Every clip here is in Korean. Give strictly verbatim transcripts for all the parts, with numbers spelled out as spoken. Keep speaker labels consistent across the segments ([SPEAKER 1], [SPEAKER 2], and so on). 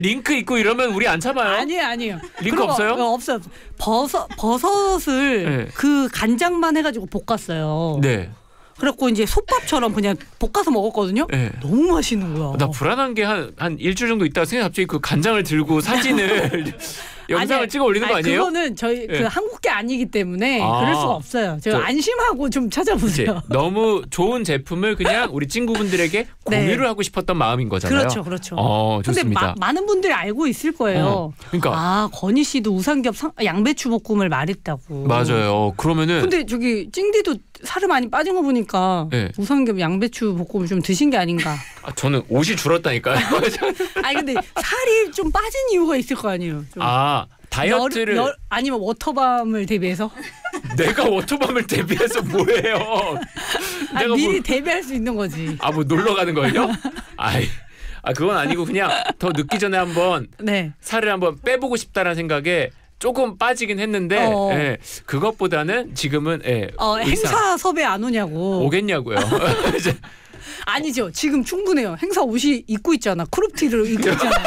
[SPEAKER 1] 링크 있고 이러면 우리 안 참아요.
[SPEAKER 2] 아니에요, 아니에요.
[SPEAKER 1] 링크 없어요?
[SPEAKER 2] 어, 없어요. 버섯 버섯을
[SPEAKER 1] 네.
[SPEAKER 2] 그 간장만 해가지고 볶았어요.
[SPEAKER 1] 네.
[SPEAKER 2] 그래갖고 이제 솥밥처럼 그냥 볶아서 먹었거든요.
[SPEAKER 1] 네.
[SPEAKER 2] 너무 맛있는 거야.
[SPEAKER 1] 나 불안한 게 한 한 일주일 정도 있다가 생각 갑자기 그 간장을 들고 사진을 영상을
[SPEAKER 2] 아니,
[SPEAKER 1] 찍어 올리는 거
[SPEAKER 2] 아니,
[SPEAKER 1] 아니에요?
[SPEAKER 2] 그거는 저희
[SPEAKER 1] 네.
[SPEAKER 2] 그 한국게 아니기 때문에
[SPEAKER 1] 아.
[SPEAKER 2] 그럴 수가 없어요. 저 안심하고 좀 찾아보세요.
[SPEAKER 1] 이제 너무 좋은 제품을 그냥 우리 친구분들에게 공유를
[SPEAKER 2] 네.
[SPEAKER 1] 하고 싶었던 마음인 거잖아요.
[SPEAKER 2] 그렇죠, 그렇죠.
[SPEAKER 1] 어,
[SPEAKER 2] 근데
[SPEAKER 1] 좋습니다.
[SPEAKER 2] 마, 많은 분들이 알고 있을 거예요.
[SPEAKER 1] 어, 그러니까
[SPEAKER 2] 아, 건희 씨도 우삼겹 상, 양배추 볶음을 말했다고.
[SPEAKER 1] 맞아요. 그러면은
[SPEAKER 2] 근데 저기 찡디도 살이 많이 빠진 거 보니까
[SPEAKER 1] 네.
[SPEAKER 2] 우삼겹 양배추 볶음을 좀 드신 게 아닌가.
[SPEAKER 1] 아, 저는 옷이 줄었다니까요.
[SPEAKER 2] 아니 근데 살이 좀 빠진 이유가 있을 거 아니에요. 좀.
[SPEAKER 1] 아, 다이어트를
[SPEAKER 2] 열, 열, 아니면 워터밤을 대비해서?
[SPEAKER 1] 내가 워터밤을 대비해서 뭐해요?
[SPEAKER 2] 아,
[SPEAKER 1] 내가
[SPEAKER 2] 미리
[SPEAKER 1] 뭐,
[SPEAKER 2] 대비할 수 있는 거지.
[SPEAKER 1] 아, 뭐 놀러 가는 거예요? 아이, 아 그건 아니고 그냥 더 늦기 전에 한번
[SPEAKER 2] 네.
[SPEAKER 1] 살을 한번 빼보고 싶다라는 생각에 조금 빠지긴 했는데
[SPEAKER 2] 어.
[SPEAKER 1] 예, 그것보다는 지금은 예,
[SPEAKER 2] 어, 행사 섭외 안 오냐고.
[SPEAKER 1] 오겠냐고요.
[SPEAKER 2] 아니죠. 지금 충분해요. 행사 옷이 입고 있잖아. 크롭티를 입고 있잖아.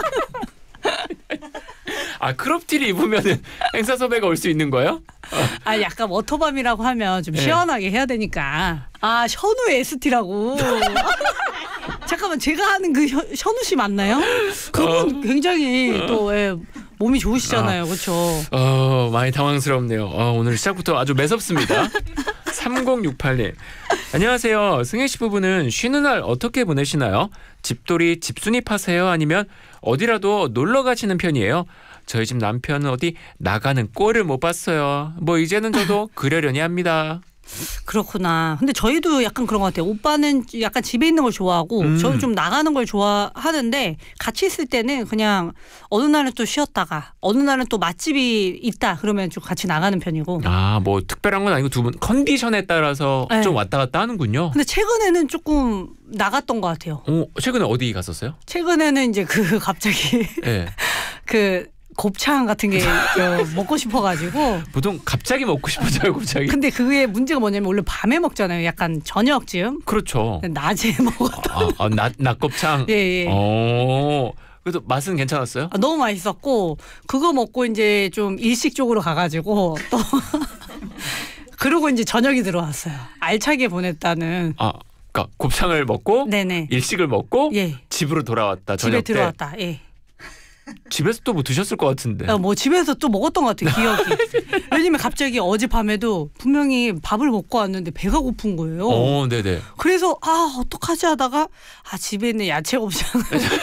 [SPEAKER 1] 아, 크롭티를 입으면은 행사 섭외가 올 수 있는 거예요?
[SPEAKER 2] 아, 약간 워터밤이라고 하면 좀
[SPEAKER 1] 네.
[SPEAKER 2] 시원하게 해야 되니까. 아, 션우의 에스티라고. 잠깐만, 제가 하는 그 현, 션우 씨 맞나요? 그분
[SPEAKER 1] 어.
[SPEAKER 2] 굉장히
[SPEAKER 1] 어.
[SPEAKER 2] 또 예, 몸이 좋으시잖아요.
[SPEAKER 1] 아.
[SPEAKER 2] 그렇죠?
[SPEAKER 1] 어, 많이 당황스럽네요. 어, 오늘 시작부터 아주 매섭습니다. 삼공육팔 님. 안녕하세요. 승혜 씨 부부는 쉬는 날 어떻게 보내시나요? 집돌이 집순이파세요? 아니면 어디라도 놀러 가시는 편이에요? 저희 집 남편은 어디 나가는 꼴을 못 봤어요. 뭐 이제는 저도 그러려니 합니다.
[SPEAKER 2] 그렇구나. 근데 저희도 약간 그런 것 같아요. 오빠는 약간 집에 있는 걸 좋아하고
[SPEAKER 1] 음.
[SPEAKER 2] 저는 좀 나가는 걸 좋아하는데 같이 있을 때는 그냥 어느 날은 또 쉬었다가 어느 날은 또 맛집이 있다 그러면 좀 같이 나가는 편이고.
[SPEAKER 1] 아, 뭐 특별한 건 아니고 두 분 컨디션에 따라서
[SPEAKER 2] 네.
[SPEAKER 1] 좀 왔다 갔다 하는군요.
[SPEAKER 2] 근데 최근에는 조금 나갔던 것 같아요.
[SPEAKER 1] 어, 최근에 어디 갔었어요?
[SPEAKER 2] 최근에는 이제 그 갑자기
[SPEAKER 1] 네.
[SPEAKER 2] 그 곱창 같은 게 먹고 싶어가지고.
[SPEAKER 1] 보통 갑자기 먹고 싶어져요, 갑자기.
[SPEAKER 2] 근데 그게 문제가 뭐냐면 원래 밤에 먹잖아요. 약간 저녁쯤.
[SPEAKER 1] 그렇죠.
[SPEAKER 2] 낮에 먹었던.
[SPEAKER 1] 아, 아, 낮, 낮곱창.
[SPEAKER 2] 예, 예.
[SPEAKER 1] 어. 그래서 맛은 괜찮았어요?
[SPEAKER 2] 아, 너무 맛있었고 그거 먹고 이제 좀 일식 쪽으로 가가지고 또 그러고 이제 저녁이 들어왔어요. 알차게 보냈다는.
[SPEAKER 1] 아, 그러니까 곱창을 먹고
[SPEAKER 2] 네네.
[SPEAKER 1] 일식을 먹고
[SPEAKER 2] 예.
[SPEAKER 1] 집으로 돌아왔다.
[SPEAKER 2] 집에
[SPEAKER 1] 저녁 때.
[SPEAKER 2] 들어왔다. 예.
[SPEAKER 1] 집에서 또 뭐 드셨을 것 같은데.
[SPEAKER 2] 어, 뭐 집에서 또 먹었던 것 같아요. 기억이. 왜냐면 갑자기 어젯밤에도 분명히 밥을 먹고 왔는데 배가 고픈 거예요.
[SPEAKER 1] 어, 네네.
[SPEAKER 2] 그래서 아 어떡하지 하다가 아 집에 있는 야채 곱창.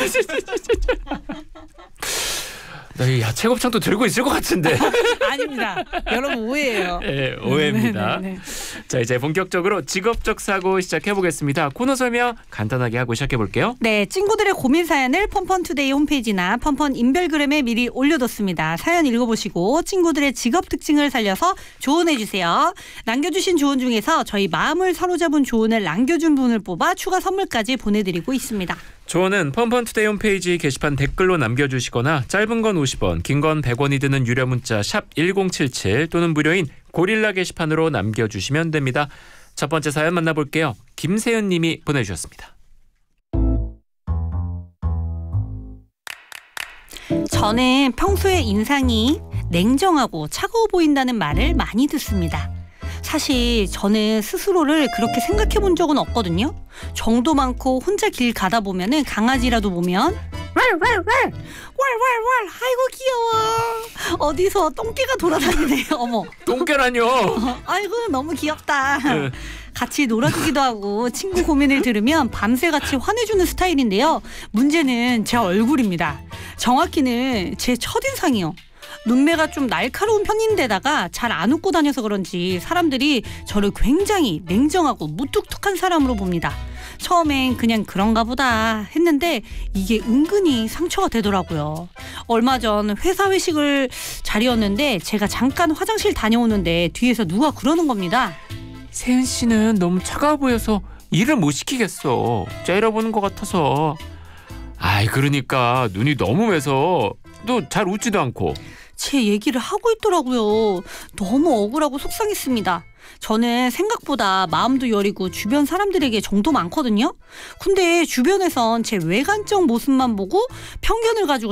[SPEAKER 1] 나 이 야채 곱창도 들고 있을 것 같은데.
[SPEAKER 2] 아닙니다. 여러분 오해예요.
[SPEAKER 1] 네, 오해입니다.
[SPEAKER 2] 네네네.
[SPEAKER 1] 자, 이제 본격적으로 직업적 사고 시작해 보겠습니다. 코너 설명 간단하게 하고 시작해 볼게요.
[SPEAKER 2] 네, 친구들의 고민 사연을 펀펀투데이 홈페이지나 펀펀 인별그램에 미리 올려뒀습니다. 사연 읽어보시고 친구들의 직업 특징을 살려서 조언해주세요. 남겨주신 조언 중에서 저희 마음을 사로잡은 조언을 남겨준 분을 뽑아 추가 선물까지 보내드리고 있습니다.
[SPEAKER 1] 조언은 펀펀투데이 홈페이지 게시판 댓글로 남겨주시거나 짧은 건 오십 원, 긴 건 백 원이 드는 유료 문자 샵 일공칠칠 또는 무료인 고릴라 게시판으로 남겨주시면 됩니다. 첫 번째 사연 만나볼게요. 김세은 님이 보내주셨습니다.
[SPEAKER 2] 저는 평소에 인상이 냉정하고 차가워 보인다는 말을 많이 듣습니다. 사실 저는 스스로를 그렇게 생각해 본 적은 없거든요. 정도 많고 혼자 길 가다 보면은 강아지라도 보면 왈왈왈 왈왈왈 아이고 귀여워 어디서 똥개가 돌아다니네요. 어머
[SPEAKER 1] 똥개라뇨.
[SPEAKER 2] 어, 아이고 너무 귀엽다. 같이 놀아주기도 하고 친구 고민을 들으면 밤새같이 화내주는 스타일인데요. 문제는 제 얼굴입니다. 정확히는 제 첫인상이요. 눈매가 좀 날카로운 편인데다가 잘 안 웃고 다녀서 그런지 사람들이 저를 굉장히 냉정하고 무뚝뚝한 사람으로 봅니다. 처음엔 그냥 그런가 보다 했는데 이게 은근히 상처가 되더라고요. 얼마 전 회사 회식을 자리였는데 제가 잠깐 화장실 다녀오는데 뒤에서 누가 그러는 겁니다.
[SPEAKER 1] 세은 씨는 너무 차가워 보여서 일을 못 시키겠어. 째려보는 것 같아서. 아이, 그러니까 눈이 너무 매서 또 잘 웃지도 않고.
[SPEAKER 2] 제 얘기를 하고 있더라고요. 너무 억울하고 속상했습니다. 저는 생각보다 마음도 여리고 주변 사람들에게 정도 많거든요. 근데 주변에선 제 외관적 모습만 보고 편견을 가지고